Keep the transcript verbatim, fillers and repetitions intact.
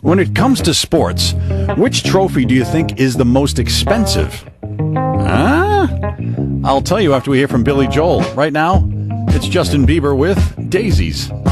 When it comes to sports, which trophy do you think is the most expensive? Huh? I'll tell you after we hear from Billy Joel. Right now, it's Justin Bieber with Daisies.